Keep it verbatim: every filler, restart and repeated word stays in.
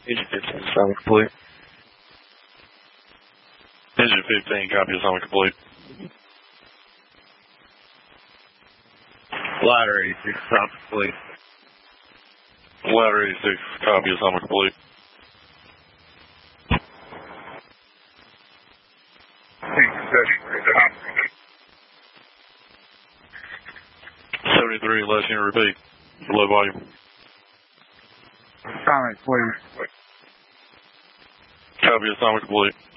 Engine fifteen, assignment complete. Engine fifteen, copy, assignment complete. Ladder eighty-six, assignment complete. Ladder eighty-six, copy, assignment complete. seventy-three, last unit, repeat. Low volume. Assignment, please. Copy, assignment complete.